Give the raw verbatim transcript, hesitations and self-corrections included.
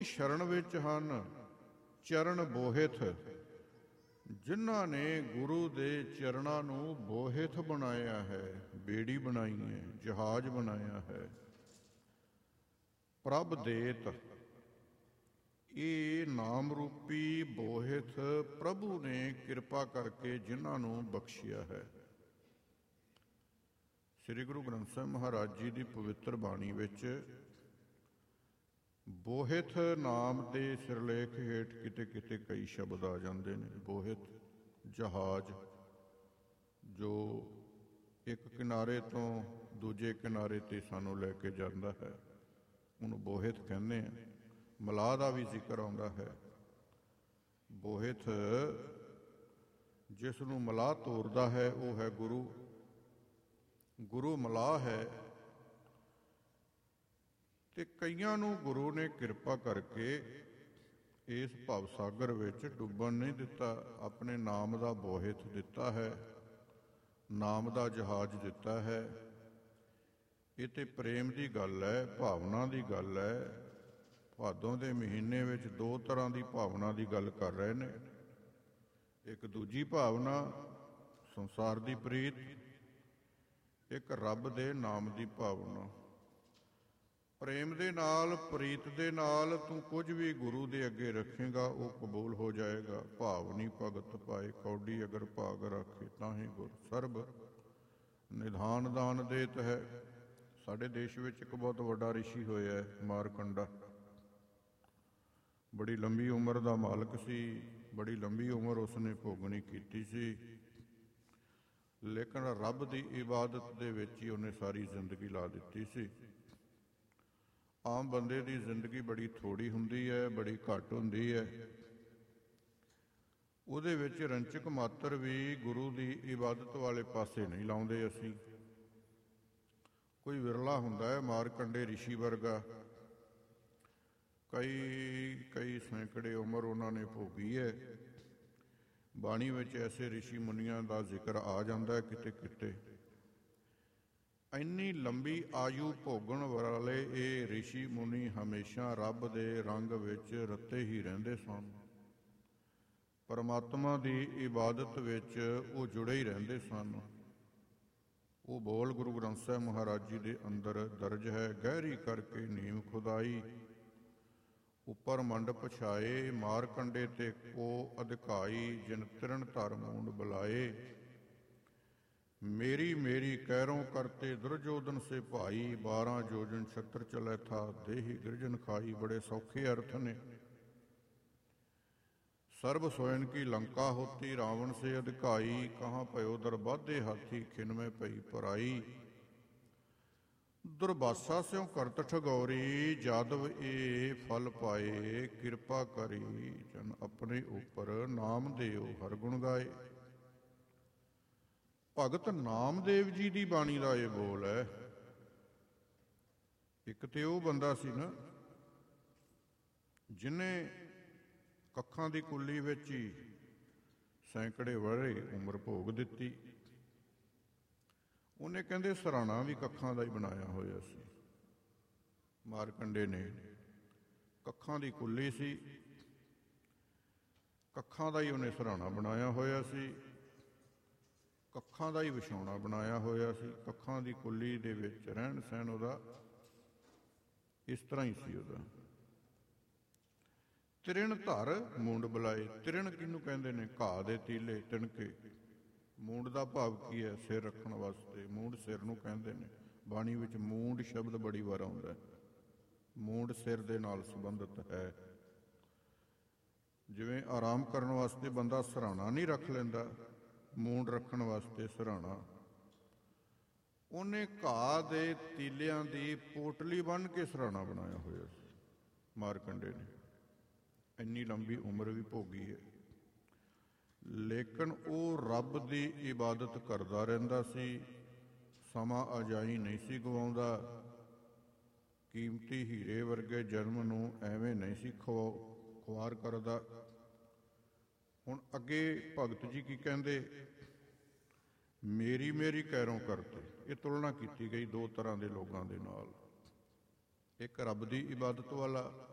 ਸ਼ਰਨ ਵਿੱਚ ਹਨ ਚਰਨ ਬੋਹਿਥ, ਜਿਨ੍ਹਾਂ ਨੇ ਗੁਰੂ ਦੇ ਚਰਨਾਂ ਨੂੰ ਬੋਹਿਥ ਬਣਾਇਆ ਹੈ, ਬੇੜੀ ਬਣਾਈ ਹੈ, ਜਹਾਜ਼ ਬਣਾਇਆ ਹੈ। ਪ੍ਰਭ ਦੇਤ, ਇਹ ਨਾਮ ਰੂਪੀ ਬੋਹਿਥ ਪ੍ਰਭੂ ਨੇ ਕਿਰਪਾ ਕਰਕੇ ਜਿਨ੍ਹਾਂ ਨੂੰ ਬਖਸ਼ਿਆ ਹੈ। ਸ੍ਰੀ ਗੁਰੂ ਗ੍ਰੰਥ ਸਾਹਿਬ ਮਹਾਰਾਜ ਜੀ ਦੀ ਪਵਿੱਤਰ ਬਾਣੀ ਵਿੱਚ ਬੋਹਿਥ ਨਾਮ ਦੇ ਸਿਰਲੇਖ ਹੇਠ ਕਿਤੇ ਕਿਤੇ ਕਈ ਸ਼ਬਦ ਆ ਜਾਂਦੇ ਨੇ। ਬੋਹਿਥ ਜਹਾਜ਼ ਜੋ ਇੱਕ ਕਿਨਾਰੇ ਤੋਂ ਦੂਜੇ ਕਿਨਾਰੇ 'ਤੇ ਸਾਨੂੰ ਲੈ ਕੇ ਜਾਂਦਾ ਹੈ, ਉਹਨੂੰ ਬੋਹਿਥ ਕਹਿੰਦੇ ਆ। ਮਲਾਹ ਦਾ ਵੀ ਜ਼ਿਕਰ ਆਉਂਦਾ ਹੈ। ਬੋਹਿਥ ਜਿਸ ਨੂੰ ਮਲਾਹ ਤੋਰਦਾ ਹੈ ਉਹ ਹੈ ਗੁਰੂ। ਗੁਰੂ ਮਲਾਹ ਹੈ ਤੇ ਕਈਆਂ ਨੂੰ ਗੁਰੂ ਨੇ ਕਿਰਪਾ ਕਰਕੇ ਇਸ ਭਵ ਸਾਗਰ ਵਿੱਚ ਡੁੱਬਣ ਨਹੀਂ ਦਿੱਤਾ। ਆਪਣੇ ਨਾਮ ਦਾ ਬੋਹਿਥ ਦਿੱਤਾ ਹੈ, ਨਾਮ ਦਾ ਜਹਾਜ਼ ਦਿੱਤਾ ਹੈ। ਇਹ ਤੇ ਪ੍ਰੇਮ ਦੀ ਗੱਲ ਹੈ, ਭਾਵਨਾ ਦੀ ਗੱਲ ਹੈ। ਭਾਦੋਂ ਦੇ ਮਹੀਨੇ ਵਿੱਚ ਦੋ ਤਰ੍ਹਾਂ ਦੀ ਭਾਵਨਾ ਦੀ ਗੱਲ ਕਰ ਰਹੇ ਨੇ। ਇੱਕ ਦੂਜੀ ਭਾਵਨਾ ਸੰਸਾਰ ਦੀ ਪ੍ਰੀਤ, ਇੱਕ ਰੱਬ ਦੇ ਨਾਮ ਦੀ ਭਾਵਨਾ। ਪ੍ਰੇਮ ਦੇ ਨਾਲ, ਪ੍ਰੀਤ ਦੇ ਨਾਲ ਤੂੰ ਕੁਝ ਵੀ ਗੁਰੂ ਦੇ ਅੱਗੇ ਰੱਖੇਗਾ ਉਹ ਕਬੂਲ ਹੋ ਜਾਏਗਾ। ਭਾਵਨੀ ਭਗਤ ਪਾਏ ਕੌਡੀ, ਅਗਰ ਭਾਗ ਰੱਖੇ ਤਾਂ ਹੀ ਗੁਰ ਸਰਬ ਨਿਧਾਨ ਦਾਨ ਦੇਤ ਹੈ। ਸਾਡੇ ਦੇਸ਼ ਵਿੱਚ ਇੱਕ ਬਹੁਤ ਵੱਡਾ ਰਿਸ਼ੀ ਹੋਇਆ ਹੈ, ਮਾਰਕੰਡਾ। ਬੜੀ ਲੰਬੀ ਉਮਰ ਦਾ ਮਾਲਕ ਸੀ, ਬੜੀ ਲੰਬੀ ਉਮਰ ਉਸਨੇ ਭੋਗਣੀ ਕੀਤੀ ਸੀ, ਲੇਕਿਨ ਰੱਬ ਦੀ ਇਬਾਦਤ ਦੇ ਵਿੱਚ ਹੀ ਉਹਨੇ ਸਾਰੀ ਜ਼ਿੰਦਗੀ ਲਾ ਦਿੱਤੀ ਸੀ। ਆਮ ਬੰਦੇ ਦੀ ਜ਼ਿੰਦਗੀ ਬੜੀ ਥੋੜ੍ਹੀ ਹੁੰਦੀ ਹੈ, ਬੜੀ ਘੱਟ ਹੁੰਦੀ ਹੈ। ਉਹਦੇ ਵਿੱਚ ਰੰਚਕ ਮਾਤਰ ਵੀ ਗੁਰੂ ਦੀ ਇਬਾਦਤ ਵਾਲੇ ਪਾਸੇ ਨਹੀਂ ਲਾਉਂਦੇ ਅਸੀਂ। ਕੋਈ ਵਿਰਲਾ ਹੁੰਦਾ ਹੈ ਮਾਰਕੰਡੇ ਰਿਸ਼ੀ ਵਰਗਾ। ਕਈ ਕਈ ਸੈਂਕੜੇ ਉਮਰ ਉਹਨਾਂ ਨੇ ਭੋਗੀ ਹੈ। ਬਾਣੀ ਵਿੱਚ ਐਸੇ ਰਿਸ਼ੀ ਮੁਨੀਆਂ ਦਾ ਜ਼ਿਕਰ ਆ ਜਾਂਦਾ ਹੈ ਕਿਤੇ ਕਿਤੇ। ਇੰਨੀ ਲੰਬੀ ਆਯੂ ਭੋਗਣ ਵਾਲੇ ਇਹ ਰਿਸ਼ੀ ਮੁਨੀ ਹਮੇਸ਼ਾ ਰੱਬ ਦੇ ਰੰਗ ਵਿੱਚ ਰਤੇ ਹੀ ਰਹਿੰਦੇ ਸਨ। ਪਰਮਾਤਮਾ ਦੀ ਇਬਾਦਤ ਵਿੱਚ ਉਹ ਜੁੜੇ ਹੀ ਰਹਿੰਦੇ ਸਨ। ਉਹ ਬੋਲ ਗੁਰੂ ਗ੍ਰੰਥ ਸਾਹਿਬ ਮਹਾਰਾਜ ਜੀ ਦੇ ਅੰਦਰ ਦਰਜ ਹੈ। ਗਹਿਰੀ ਕਰਕੇ ਨੀਮ ਖੁਦਾਈ, ਉੱਪਰ ਮੰਡ ਪਛਾਏ, ਮਾਰਕੰਡੇ ਤੇ ਕੋ ਅਧਿਕਾਈ, ਜਿਨ ਤਿਰਣ ਧਰ ਮੂੰਡ ਬੁਲਾਏ। ਮੇਰੀ ਮੇਰੀ ਕਹਿਰੋਂ ਕਰਤੇ ਦੁਰਜੋਧਨ ਸੇ ਭਾਈ, ਬਾਰਾਂ ਜੋਜਨ ਛਤਰ ਚਲੇ ਥਾ ਦੇਹੀ ਗਿਰਜਨ ਖਾਈ। ਬੜੇ ਸੌਖੇ ਅਰਥ ਨੇ। ਸਰਬ ਸੋਇਨ ਕੀ ਲੰਕਾ ਹੋਤੀ, ਰਾਵਣ ਸੇ ਅਧਿਕਾਈ, ਕਹਾਂ ਭਇਓ ਦਰਬਾਧੇ ਹਾਥੀ, ਖਿਨਮੇ ਪਈ ਪਰਾਈ। ਦੁਰਬਾਸਾ ਸਿਉ ਕਰਤ ਠਗੌਰੀ, ਜਾਦਵ ਇਹ ਫਲ ਪਾਏ, ਕਿਰਪਾ ਕਰੀ ਜਨ ਆਪਣੇ ਉੱਪਰ, ਨਾਮ ਦੇਉ ਹਰ ਗੁਣ ਗਾਏ। ਭਗਤ ਨਾਮਦੇਵ ਜੀ ਦੀ ਬਾਣੀ ਦਾ ਇਹ ਬੋਲ ਹੈ। ਇੱਕ ਤੇ ਉਹ ਬੰਦਾ ਸੀ ਨਾ ਜਿਹਨੇ ਕੱਖਾਂ ਦੀ ਕੁੱਲੀ ਵਿੱਚ ਹੀ ਸੈਂਕੜੇ ਵਰ੍ਹੇ ਉਮਰ ਭੋਗ ਦਿੱਤੀ। ਉਹਨੇ ਕਹਿੰਦੇ ਸਰਾਣਾ ਵੀ ਕੱਖਾਂ ਦਾ ਹੀ ਬਣਾਇਆ ਹੋਇਆ ਸੀ। ਮਾਰਕੰਡੇ ਨੇ ਕੱਖਾਂ ਦੀ ਕੁੱਲੀ ਸੀ, ਕੱਖਾਂ ਦਾ ਹੀ ਉਹਨੇ ਸਰਾਣਾ ਬਣਾਇਆ ਹੋਇਆ ਸੀ, ਕੱਖਾਂ ਦਾ ਹੀ ਵਿਛਾਉਣਾ ਬਣਾਇਆ ਹੋਇਆ ਸੀ। ਕੱਖਾਂ ਦੀ ਕੁੱਲੀ ਦੇ ਵਿੱਚ ਰਹਿਣ ਸਹਿਣ ਉਹਦਾ ਇਸ ਤਰ੍ਹਾਂ ਹੀ ਸੀ। ਉਹਦਾ ਤਿਰਣ ਧਰ ਮੂੰਡ ਬੁਲਾਏ। ਤਿਰਣ ਕਿਹਨੂੰ ਕਹਿੰਦੇ ਨੇ? ਘਾਹ ਦੇ ਤੀਲੇ ਤਿਣਕੇ। ਮੂੰਡ ਦਾ ਭਾਵ ਕੀ ਹੈ? ਸਿਰ ਰੱਖਣ ਵਾਸਤੇ। ਮੂੰਡ ਸਿਰ ਨੂੰ ਕਹਿੰਦੇ ਨੇ। ਬਾਣੀ ਵਿੱਚ ਮੂੰਡ ਸ਼ਬਦ ਬੜੀ ਵਾਰ ਆਉਂਦਾ। ਮੂੰਡ ਸਿਰ ਦੇ ਨਾਲ ਸੰਬੰਧਿਤ ਹੈ। ਜਿਵੇਂ ਆਰਾਮ ਕਰਨ ਵਾਸਤੇ ਬੰਦਾ ਸਰਾਣਾ ਨਹੀਂ ਰੱਖ ਲੈਂਦਾ, ਮੂੰਡ ਰੱਖਣ ਵਾਸਤੇ ਸਰਾਣਾ। ਉਹਨੇ ਘਾਹ ਦੇ ਤੀਲਿਆਂ ਦੀ ਪੋਟਲੀ ਬੰਨ੍ਹ ਕੇ ਸਰਾਣਾ ਬਣਾਇਆ ਹੋਇਆ ਸੀ ਮਾਰਕੰਡੇ ਨੇ। ਇੰਨੀ ਲੰਬੀ ਉਮਰ ਵੀ ਭੋਗੀ ਹੈ, ਲੇਕਿਨ ਉਹ ਰੱਬ ਦੀ ਇਬਾਦਤ ਕਰਦਾ ਰਹਿੰਦਾ ਸੀ। ਸਮਾਂ ਅਜਾਈ ਨਹੀਂ ਸੀ ਗਵਾਉਂਦਾ। ਕੀਮਤੀ ਹੀਰੇ ਵਰਗੇ ਜਨਮ ਨੂੰ ਐਵੇਂ ਨਹੀਂ ਸੀ ਖਵਾ ਖੁਆਰ ਕਰਦਾ। ਹੁਣ ਅੱਗੇ ਭਗਤ ਜੀ ਕੀ ਕਹਿੰਦੇ? ਮੇਰੀ ਮੇਰੀ ਕਹਿਰੋਂ ਕਰਤੇ। ਇਹ ਤੁਲਨਾ ਕੀਤੀ ਗਈ ਦੋ ਤਰ੍ਹਾਂ ਦੇ ਲੋਕਾਂ ਦੇ ਨਾਲ। ਇੱਕ ਰੱਬ ਦੀ ਇਬਾਦਤ ਵਾਲਾ,